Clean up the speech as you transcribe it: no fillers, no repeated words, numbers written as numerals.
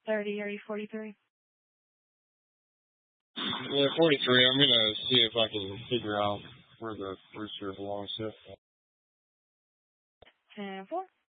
30. Are you 43? Yeah, 43. I'm gonna see if I can figure out where the rooster belongs to. 10-4.